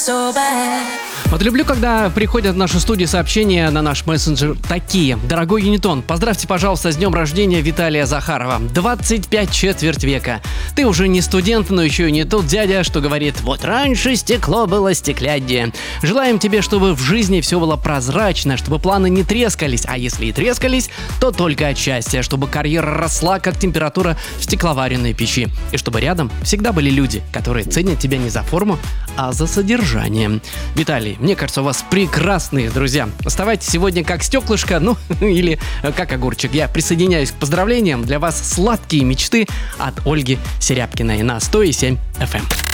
Вот люблю, когда приходят в нашу студию сообщения на наш мессенджер такие. Дорогой Юнитон, поздравьте, пожалуйста, с днем рождения Виталия Захарова. 25 четверть века. Ты уже не студент, но еще и не тот дядя, что говорит: вот раньше стекло было стекляднее. Желаем тебе, чтобы в жизни все было прозрачно, чтобы планы не трескались, а если и трескались, то только от счастья, чтобы карьера росла, как температура в стекловаренной печи, и чтобы рядом всегда были люди, которые ценят тебя не за форму, а за содержание. Виталий, мне кажется, у вас прекрасные друзья. Оставайтесь сегодня как стеклышко, ну или как огурчик. Я присоединяюсь к поздравлениям. Для вас сладкие мечты от Ольги Серябкиной на 100,7 FM.